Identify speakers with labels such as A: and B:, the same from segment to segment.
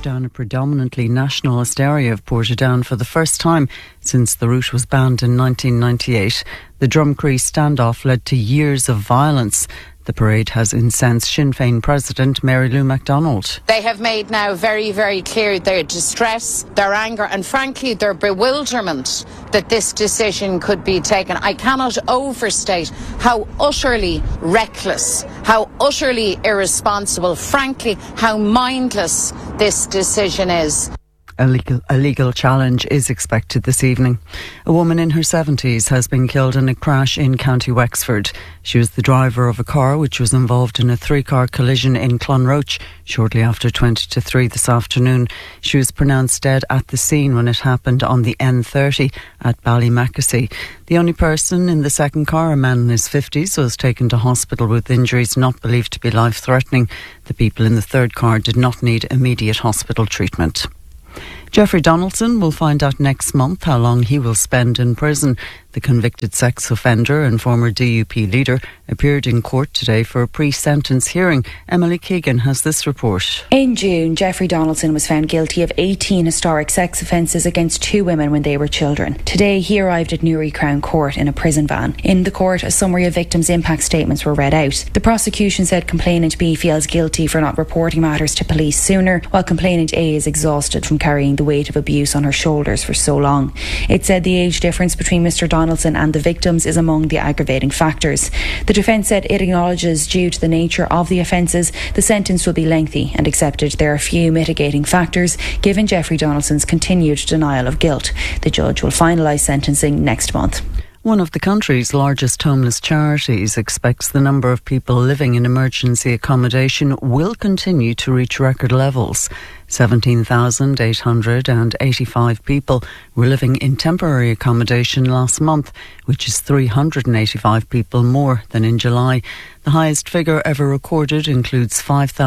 A: pushed down a predominantly nationalist area of Portadown for the first time since the route was banned in 1998. The Drumcree standoff led to years of violence. The parade has incensed Sinn Féin President Mary Lou MacDonald.
B: They have made now very, very clear their distress, their anger and frankly their bewilderment that this decision could be taken. I cannot overstate how utterly reckless, how utterly irresponsible, frankly how mindless this decision is.
A: A legal challenge is expected this evening. A woman in her 70s has been killed in a crash in County Wexford. She was the driver of a car which was involved in a 3-car collision in Clonroach shortly after 20 to 3 this afternoon. She was pronounced dead at the scene when it happened on the N30 at Ballymackesy. The only person in the second car, a man in his 50s, was taken to hospital with injuries not believed to be life-threatening. The people in the third car did not need immediate hospital treatment. Jeffrey Donaldson will find out next month how long he will spend in prison. The convicted sex offender and former DUP leader appeared in court today for a pre-sentence hearing. Emily Keegan has this report.
C: In June, Jeffrey Donaldson was found guilty of 18 historic sex offences against 2 women when they were children. Today, he arrived at Newry Crown Court in a prison van. In the court, a summary of victims' impact statements were read out. The prosecution said complainant B feels guilty for not reporting matters to police sooner, while complainant A is exhausted from carrying the weight of abuse on her shoulders for so long. It said the age difference between Mr Donaldson and the victims is among the aggravating factors. The defence said it acknowledges, due to the nature of the offences, the sentence will be lengthy and accepted there are few mitigating factors given Jeffrey Donaldson's continued denial of guilt. The judge will finalise sentencing next month.
A: One of the country's largest homeless charities expects the number of people living in emergency accommodation will continue to reach record levels. 17,885 people were living in temporary accommodation last month, which is 385 people more than in July. The highest figure ever recorded includes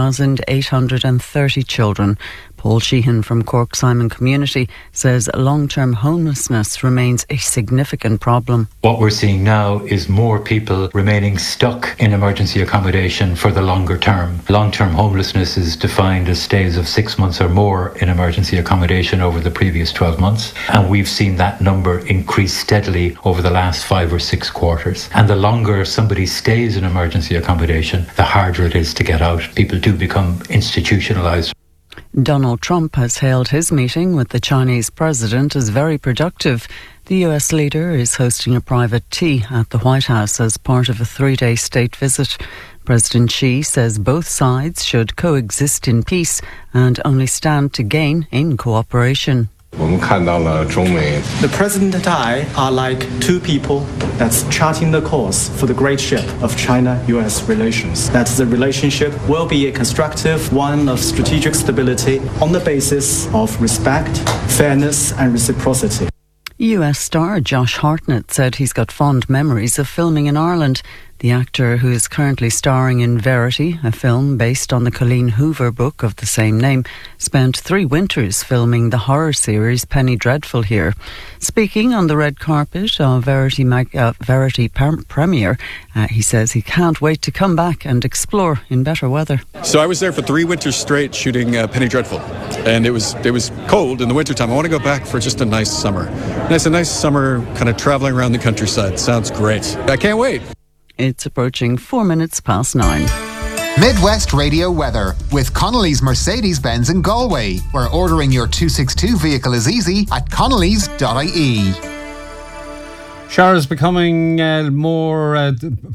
A: 5,830 children. Paul Sheehan from Cork Simon Community says long-term homelessness remains a significant problem.
D: What we're seeing now is more people remaining stuck in emergency accommodation for the longer term. Long-term homelessness is defined as stays of 6 months or more in emergency accommodation over the previous 12 months. And we've seen that number increase steadily over the last 5 or 6 quarters. And the longer somebody stays in emergency accommodation, the harder it is to get out. People do become institutionalised.
A: Donald Trump has hailed his meeting with the Chinese president as very productive. The US leader is hosting a private tea at the White House as part of a 3-day state visit. President Xi says both sides should coexist in peace and only stand to gain in cooperation.
E: The President and I are like two people that's charting the course for the great ship of China-US relations. That the relationship will be a constructive one of strategic stability on the basis of respect, fairness and reciprocity.
A: US star Josh Hartnett said he's got fond memories of filming in Ireland. The actor, who is currently starring in Verity, a film based on the Colleen Hoover book of the same name, spent 3 winters filming the horror series Penny Dreadful here. Speaking on the red carpet of Verity premiere, he says he can't wait to come back and explore in better weather.
F: So I was there for 3 winters straight shooting Penny Dreadful, and it was cold in the wintertime. I want to go back for just a nice summer. A nice summer kind of travelling around the countryside. Sounds great. I can't wait.
A: It's approaching 4 minutes past 9.
G: Midwest Radio Weather with Connolly's Mercedes-Benz in Galway, where ordering your 262 vehicle is easy at connolly's.ie.
H: Showers becoming more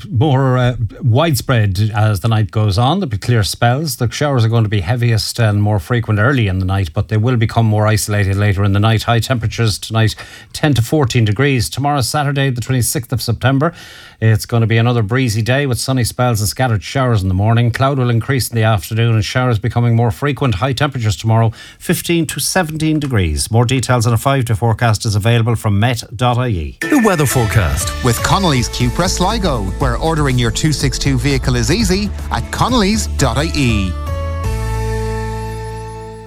H: widespread as the night goes on. There'll be clear spells. The showers are going to be heaviest and more frequent early in the night, but they will become more isolated later in the night. High temperatures tonight, 10 to 14 degrees. Tomorrow, Saturday, the 26th of September. It's going to be another breezy day with sunny spells and scattered showers in the morning. Cloud will increase in the afternoon and showers becoming more frequent. High temperatures tomorrow, 15 to 17 degrees. More details on a 5-day forecast is available from met.ie.
G: The weather forecast with Connolly's Cupra Sligo, where ordering your 262 vehicle is easy at connolly's.ie.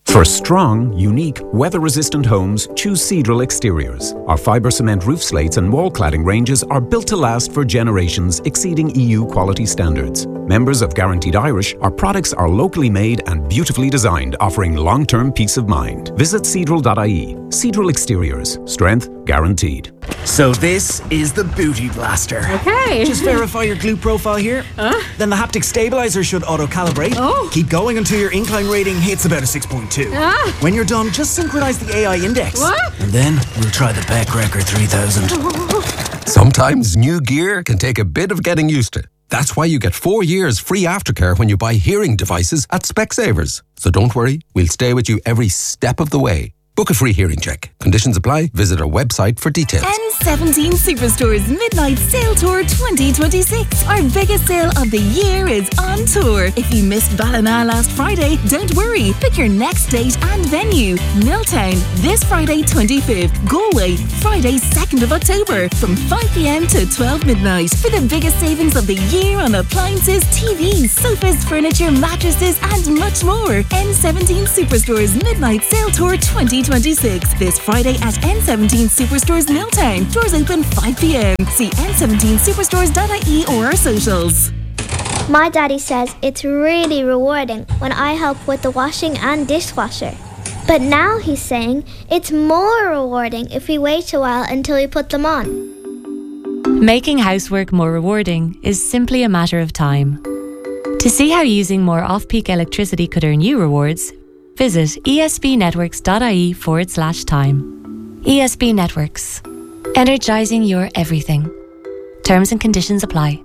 I: For strong, unique, weather-resistant homes, choose Cedral Exteriors. Our fibre cement roof slates and wall cladding ranges are built to last for generations, exceeding EU quality standards. Members of Guaranteed Irish, our products are locally made and beautifully designed, offering long-term peace of mind. Visit Cedral.ie. Cedral Exteriors. Strength guaranteed.
J: So this is the Booty Blaster.
K: Okay.
J: Just verify your glute profile here. Then the haptic stabilizer should auto-calibrate.
K: Oh.
J: Keep going until your incline rating hits about a 6.2. When you're done, just synchronize the AI index.
K: What?
J: And then we'll try the Peck Wrecker 3000.
L: Sometimes new gear can take a bit of getting used to. That's why you get 4 years free aftercare when you buy hearing devices at Specsavers. So don't worry, we'll stay with you every step of the way. Book a free hearing check. Conditions apply. Visit our website for details.
M: N17 Superstore's Midnight Sale Tour 2026. Our biggest sale of the year is on tour. If you missed Ballina last Friday, don't worry. Pick your next date and venue. Milltown, this Friday 25th. Galway, Friday 2nd of October from 5 p.m. to 12 midnight. For the biggest savings of the year on appliances, TVs, sofas, furniture, mattresses and much more. N17 Superstore's Midnight Sale Tour 2026. This Friday at N17 Superstores Milltown. Doors open 5 p.m. See n17superstores.ie or our socials.
N: My daddy says it's really rewarding when I help with the washing and dishwasher. But now he's saying it's more rewarding if we wait a while until we put them on.
O: Making housework more rewarding is simply a matter of time. To see how using more off-peak electricity could earn you rewards, visit esbnetworks.ie/time. ESB Networks. Energising your everything. Terms and conditions apply.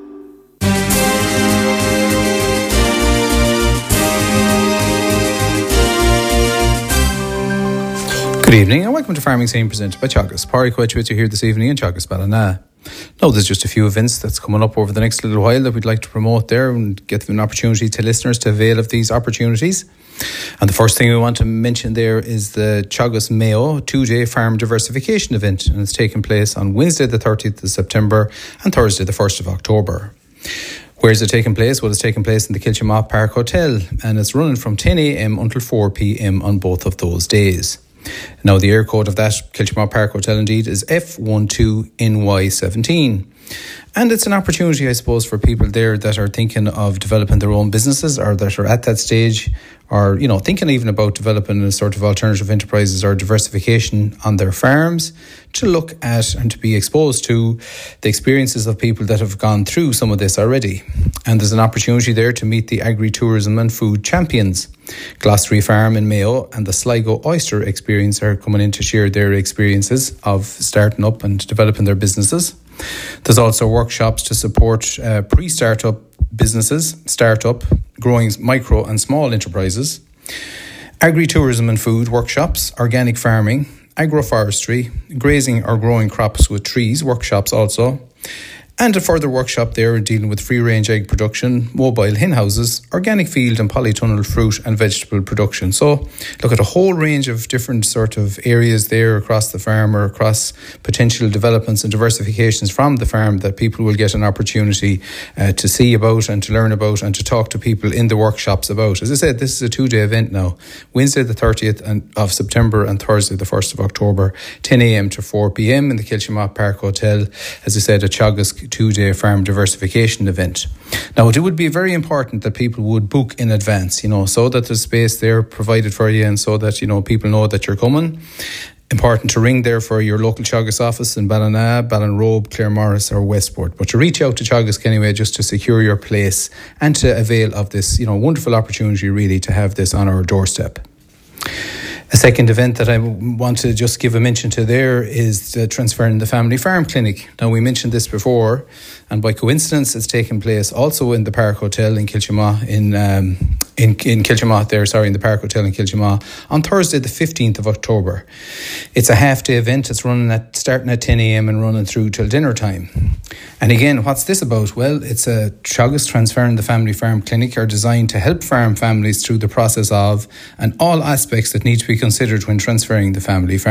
P: Good evening and welcome to Farming Scene presented by Teagasc. Pádraig Coit with you here this evening in Teagasc Ballina. No, there's just a few events that's coming up over the next little while that we'd like to promote there and give an opportunity to listeners to avail of these opportunities. And the first thing we want to mention there is the Teagasc Mayo 2-day farm diversification event, and it's taking place on Wednesday the 30th of September and Thursday the 1st of October. Where is it taking place? Well, it's taking place in the Kiltimagh Park Hotel, and it's running from 10 a.m. until 4 p.m. on both of those days. Now, the air code of that Kiltimagh Park Hotel indeed is F12NY17. And it's an opportunity, I suppose, for people there that are thinking of developing their own businesses or that are at that stage or, you know, thinking even about developing a sort of alternative enterprises or diversification on their farms, to look at and to be exposed to the experiences of people that have gone through some of this already. And there's an opportunity there to meet the agri-tourism and food champions. Glossary Farm in Mayo and the Sligo Oyster Experience are coming in to share their experiences of starting up and developing their businesses. There's also workshops to support pre-startup businesses, startup, growing micro and small enterprises, agri-tourism and food workshops, organic farming, agroforestry, grazing or growing crops with trees workshops also, and a further workshop there dealing with free-range egg production, mobile hen houses, organic field and polytunnel fruit and vegetable production. So look at a whole range of different sort of areas there across the farm or across potential developments and diversifications from the farm that people will get an opportunity to see about and to learn about and to talk to people in the workshops about. As I said, this is a 2-day event now. Wednesday the 30th of September and Thursday the 1st of October, 10 a.m. to 4 p.m. in the Kiltimagh Park Hotel. As I said, a Teagasc 2-day farm diversification event. Now, it would be very important that people would book in advance, you know, so that there's space there provided for you and so that, you know, people know that you're coming. Important to ring there for your local Teagasc office in Ballina, Ballinrobe, Claremorris or Westport. But to reach out to Teagasc anyway, just to secure your place and to avail of this, you know, wonderful opportunity really to have this on our doorstep. A second event that I want to just give a mention to there is Transferring the Family Farm Clinic. Now, we mentioned this before, and by coincidence, it's taking place also in the Park Hotel in Kiltimagh, in Kiltimagh there, in the Park Hotel in Kiltimagh, on Thursday the 15th of October. It's a half-day event. It's starting at 10 a.m. and running through till dinner time. And again, what's this about? Well, it's a Teagasc Transferring the Family Farm Clinic are designed to help farm families through the process of and all aspects that need to be considered when transferring the family farm.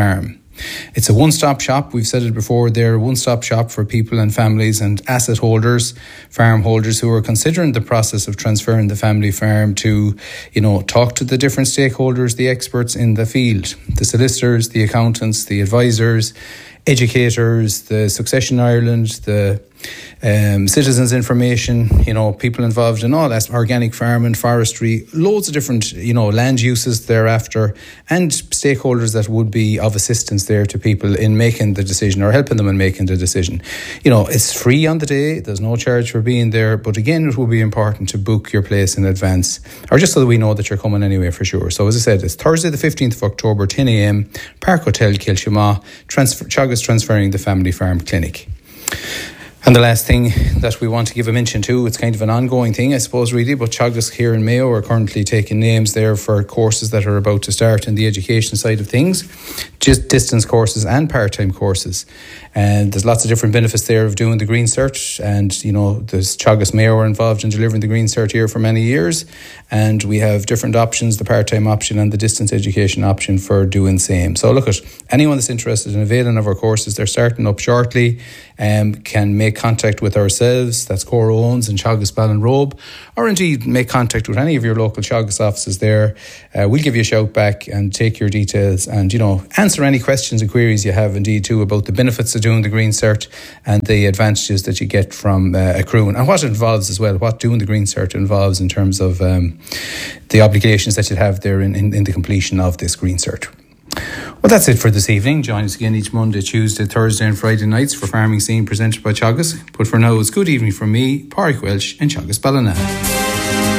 P: It's a one-stop shop. We've said it before. They're a one-stop shop for people and families and asset holders, farm holders who are considering the process of transferring the family farm to, talk to the different stakeholders, the experts in the field, the solicitors, the accountants, the advisors, educators, the Succession Ireland, the citizens information, people involved in all that, organic farming, forestry, loads of different, land uses thereafter, and stakeholders that would be of assistance there to people in making the decision or helping them in making the decision. It's free on the day. There's no charge for being there. But again, it will be important to book your place in advance, or just so that we know that you're coming anyway for sure. So as I said, it's Thursday the 15th of October, 10 a.m, Park Hotel, Kilshima, Teagasc transferring the family farm clinic. And the last thing that we want to give a mention to, it's kind of an ongoing thing, I suppose, really, but Teagasc here in Mayo are currently taking names there for courses that are about to start in the education side of things, just distance courses and part-time courses. And there's lots of different benefits there of doing the Green Cert. And, there's Teagasc Mayo are involved in delivering the Green Cert here for many years. And we have different options, the part-time option and the distance education option for doing the same. So look, at anyone that's interested in availing of our courses, they're starting up shortly, can make contact with ourselves, that's Cora Owens in Teagasc Ballinrobe, or indeed make contact with any of your local Teagasc offices there. We'll give you a shout back and take your details and, answer any questions and queries you have indeed too about the benefits of doing the Green Cert and the advantages that you get from accruing and what it involves as well, what doing the Green Cert involves in terms of the obligations that you have there in the completion of this Green Cert. Well, that's it for this evening. Join us again each Monday, Tuesday, Thursday and Friday nights for Farming Scene presented by Teagasc. But for now, it's good evening from me, Pádraig Welsh in Teagasc Ballina.